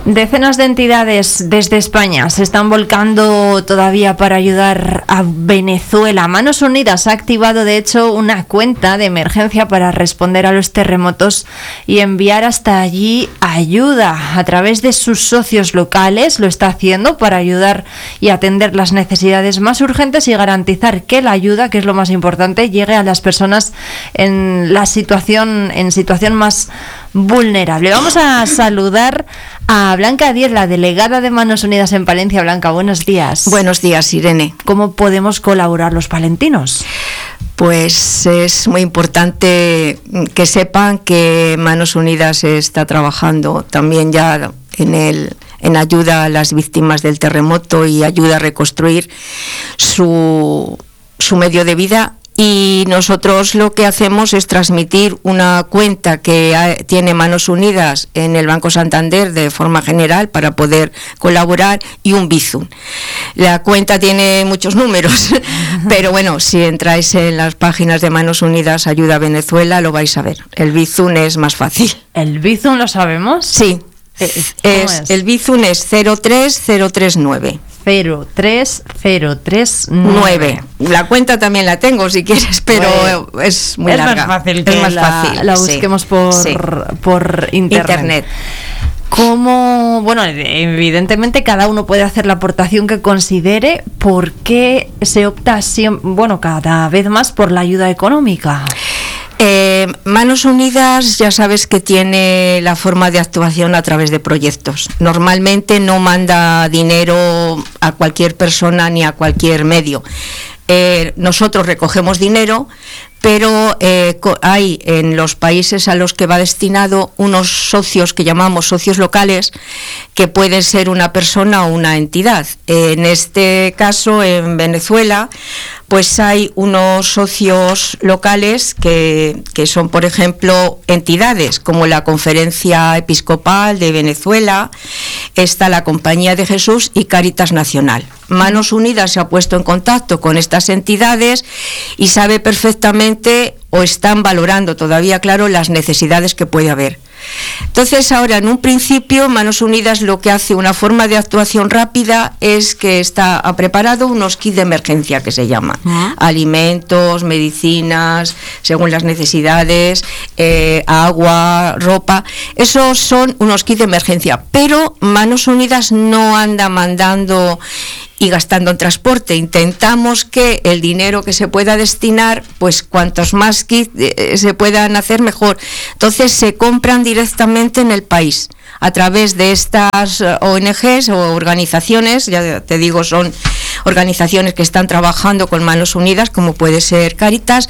Decenas de entidades desde España se están volcando todavía para ayudar a Venezuela. Manos Unidas ha activado, de hecho, una cuenta de emergencia para responder a los terremotos y enviar hasta allí ayuda. A través de sus socios locales lo está haciendo para ayudar y atender las necesidades más urgentes y garantizar que la ayuda, que es lo más importante, llegue a las personas en situación más vulnerable. Vamos a saludar a Blanca Díez, la delegada de Manos Unidas en Palencia. Blanca, buenos días. Buenos días, Irene. ¿Cómo podemos colaborar los palentinos? Pues es muy importante que sepan que Manos Unidas está trabajando también ya en ayuda a las víctimas del terremoto y ayuda a reconstruir su medio de vida. Y nosotros lo que hacemos es transmitir una cuenta que tiene Manos Unidas en el Banco Santander de forma general para poder colaborar y un Bizum. La cuenta tiene muchos números, pero bueno, si entráis en las páginas de Manos Unidas Ayuda a Venezuela lo vais a ver. El Bizum es más fácil. ¿El Bizum lo sabemos? Sí. El Bizum es 03039. 03039. La cuenta también la tengo si quieres, pero es muy larga. Es más fácil que la busquemos por internet. ¿Cómo? Bueno, evidentemente cada uno puede hacer la aportación que considere. ¿Por qué se opta cada vez más por la ayuda económica? Manos Unidas ya sabes que tiene la forma de actuación a través de proyectos. Normalmente no manda dinero a cualquier persona ni a cualquier medio. Nosotros recogemos dinero, pero hay en los países a los que va destinado unos socios que llamamos socios locales, que pueden ser una persona o una entidad. En este caso, en Venezuela, pues hay unos socios locales que son, por ejemplo, entidades como la Conferencia Episcopal de Venezuela, está la Compañía de Jesús y Cáritas Nacional. Manos Unidas se ha puesto en contacto con estas entidades y sabe perfectamente, o están valorando todavía, claro, las necesidades que puede haber. Entonces ahora, en un principio, Manos Unidas lo que hace, una forma de actuación rápida, es que ha preparado unos kits de emergencia que se llaman. Alimentos, medicinas, según las necesidades, agua, ropa. Esos son unos kits de emergencia, pero Manos Unidas no anda mandando y gastando en transporte. Intentamos que el dinero que se pueda destinar, pues cuantos más kits se puedan hacer, mejor. Entonces se compran directamente en el país a través de estas ONGs o organizaciones, ya te digo, son organizaciones que están trabajando con Manos Unidas, como puede ser Cáritas.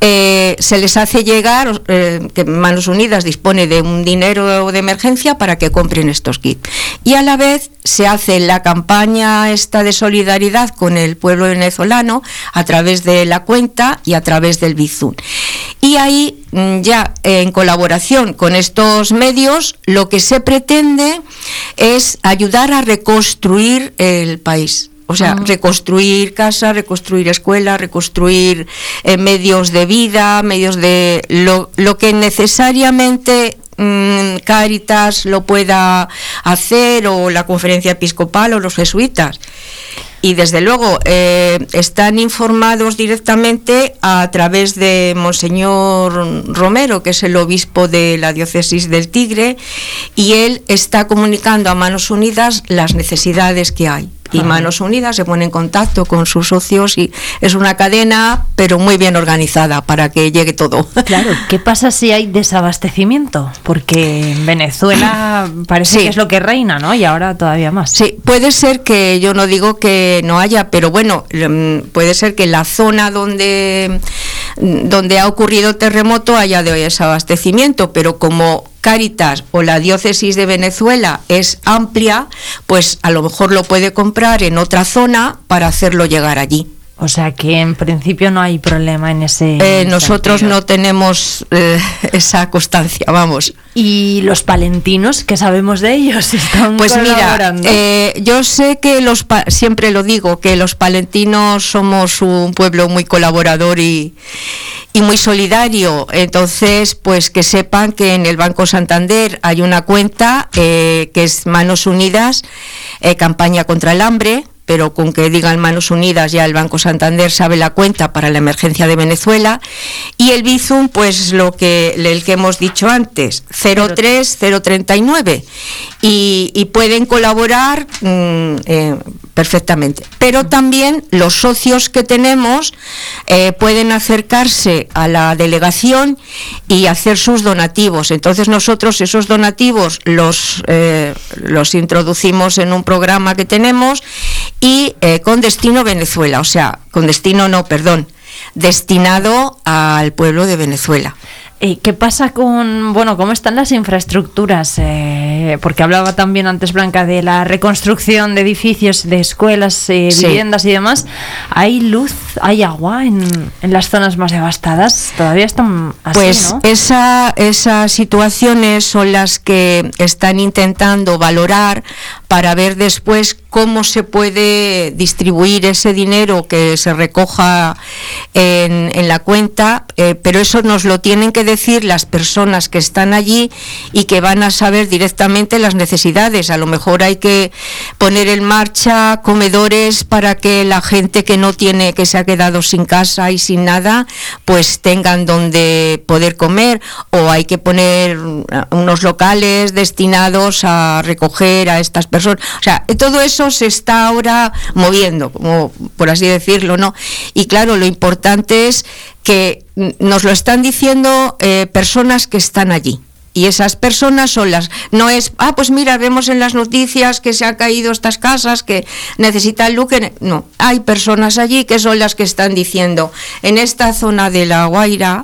Se les hace llegar que Manos Unidas dispone de un dinero de emergencia para que compren estos kits. Y a la vez se hace la campaña esta de solidaridad con el pueblo venezolano a través de la cuenta y a través del Bizum. Y ahí, ya en colaboración con estos medios, lo que se pretende es ayudar a reconstruir el país. O sea, reconstruir casas, reconstruir escuelas, reconstruir medios de vida, medios de lo que necesariamente Cáritas lo pueda hacer, o la Conferencia Episcopal o los jesuitas. Y desde luego están informados directamente a través de Monseñor Romero, que es el obispo de la diócesis del Tigre, y él está comunicando a Manos Unidas las necesidades que hay. Y Manos Unidas se pone en contacto con sus socios y es una cadena, pero muy bien organizada para que llegue todo. Claro, ¿qué pasa si hay desabastecimiento? Porque en Venezuela parece que es lo que reina, ¿no? Y ahora todavía más. Sí, puede ser que, yo no digo que no haya, pero bueno, puede ser que en la zona donde ha ocurrido terremoto haya desabastecimiento, pero como Cáritas o la diócesis de Venezuela es amplia, pues a lo mejor lo puede comprar en otra zona para hacerlo llegar allí. O sea que en principio no hay problema en ese nosotros sentido. No tenemos esa constancia, vamos. ¿Y los palentinos, qué sabemos de ellos? ¿Están pues colaborando? Mira, yo sé que siempre lo digo, que los palentinos somos un pueblo muy colaborador y muy solidario. Entonces, pues que sepan que en el Banco Santander hay una cuenta que es Manos Unidas, campaña contra el hambre. Pero con que digan Manos Unidas ya el Banco Santander sabe la cuenta para la emergencia de Venezuela, y el Bizum, pues el que hemos dicho antes, 03039, y pueden colaborar perfectamente. Pero también los socios que tenemos pueden acercarse a la delegación y hacer sus donativos. Entonces nosotros esos donativos los introducimos en un programa que tenemos, y con destino Venezuela, o sea, destinado al pueblo de Venezuela. ¿Qué pasa cómo están las infraestructuras? Porque hablaba también antes Blanca de la reconstrucción de edificios, de escuelas, viviendas y demás. ¿Hay luz, hay agua en las zonas más devastadas? Todavía están así, pues, ¿no? Esas situaciones son las que están intentando valorar para ver después cómo se puede distribuir ese dinero que se recoja en la cuenta, pero eso nos lo tienen que decir las personas que están allí y que van a saber directamente las necesidades. A lo mejor hay que poner en marcha comedores para que la gente que no tiene, que se ha quedado sin casa y sin nada, pues tengan donde poder comer, o hay que poner unos locales destinados a recoger a estas personas. O sea, todo eso se está ahora moviendo, como por así decirlo, ¿no? Y claro, lo importante es que nos lo están diciendo personas que están allí. Y esas personas son no es, pues mira, vemos en las noticias que se han caído estas casas, que necesitan luz. No, hay personas allí que son las que están diciendo, en esta zona de La Guaira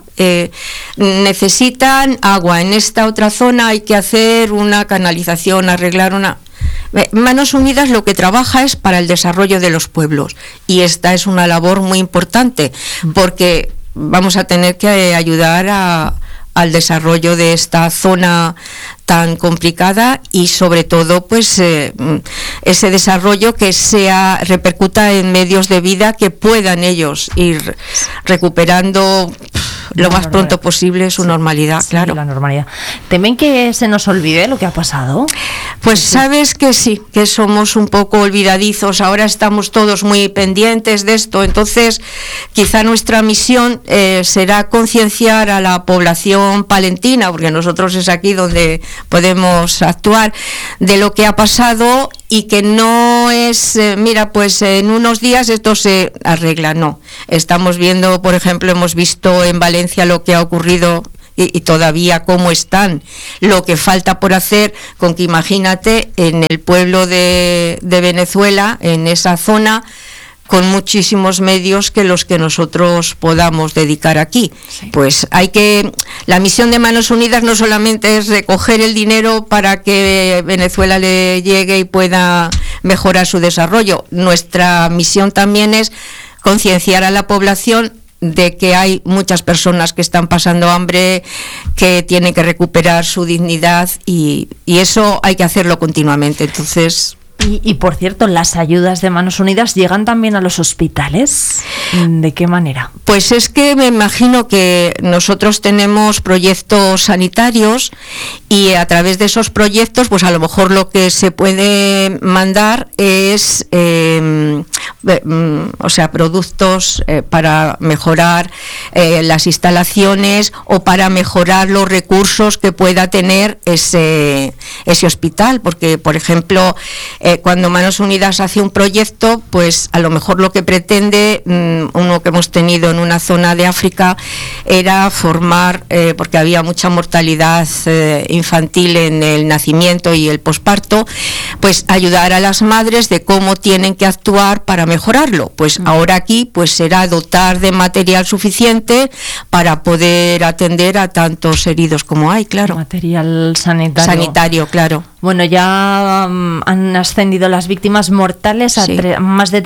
necesitan agua, en esta otra zona hay que hacer una canalización, arreglar una... Manos Unidas lo que trabaja es para el desarrollo de los pueblos, y esta es una labor muy importante, porque vamos a tener que ayudar al desarrollo de esta zona tan complicada, y sobre todo pues ese desarrollo que repercuta en medios de vida que puedan ellos ir recuperando lo más pronto posible su normalidad, sí, claro. La normalidad. ¿Temen que se nos olvide lo que ha pasado? Pues sabes que sí, que somos un poco olvidadizos. Ahora estamos todos muy pendientes de esto. Entonces, quizá nuestra misión será concienciar a la población palentina, porque nosotros es aquí donde podemos actuar, de lo que ha pasado, y que no es, mira, pues en unos días esto se arregla. No. Estamos viendo, por ejemplo, hemos visto en Valencia lo que ha ocurrido y todavía cómo están, lo que falta por hacer, con que imagínate en el pueblo de Venezuela, en esa zona, con muchísimos medios que los que nosotros podamos dedicar aquí. Sí. Pues la misión de Manos Unidas no solamente es recoger el dinero para que Venezuela le llegue y pueda mejorar su desarrollo. Nuestra misión también es concienciar a la población de que hay muchas personas que están pasando hambre, que tienen que recuperar su dignidad, y eso hay que hacerlo continuamente. Entonces... Y por cierto, ¿las ayudas de Manos Unidas llegan también a los hospitales? ¿De qué manera? Pues es que me imagino que nosotros tenemos proyectos sanitarios, y a través de esos proyectos, pues a lo mejor lo que se puede mandar es productos para mejorar las instalaciones, o para mejorar los recursos que pueda tener ese hospital, porque por ejemplo cuando Manos Unidas hace un proyecto, pues a lo mejor lo que pretende, uno que hemos tenido en una zona de África, era formar, porque había mucha mortalidad infantil en el nacimiento y el posparto, pues ayudar a las madres de cómo tienen que actuar para mejorarlo. Pues ahora aquí pues será dotar de material suficiente para poder atender a tantos heridos como hay, claro. Material sanitario. Sanitario, claro. Bueno, ya han ascendido las víctimas mortales a más de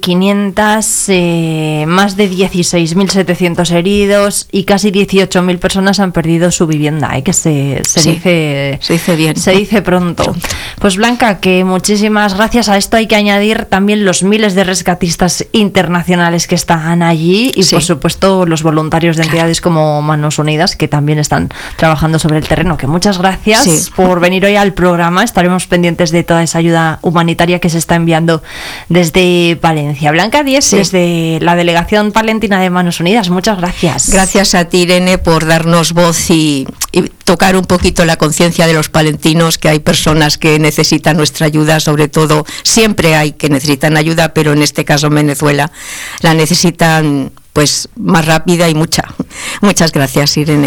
3.500, más de 16.700 heridos y casi 18.000 personas han perdido su vivienda, que se dice bien. Se dice pronto. Pues Blanca, que muchísimas gracias. A esto hay que añadir también los miles de rescatistas internacionales que están allí y por supuesto los voluntarios de entidades como Manos Unidas, que también están trabajando sobre el terreno. Que muchas gracias por venir hoy al programa. Estaremos pendientes de toda esa ayuda humanitaria que se está enviando desde Palencia. Blanca Díez, desde la delegación palentina de Manos Unidas, muchas gracias. Gracias a ti, Irene, por darnos voz y tocar un poquito la conciencia de los palentinos, que hay personas que necesitan nuestra ayuda, sobre todo, siempre hay que necesitan ayuda, pero en este caso en Venezuela la necesitan pues más rápida y mucha. Muchas gracias, Irene.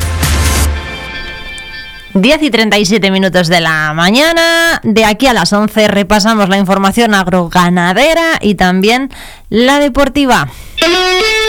10:37 de la mañana. De aquí a las 11 repasamos la información agroganadera y también la deportiva.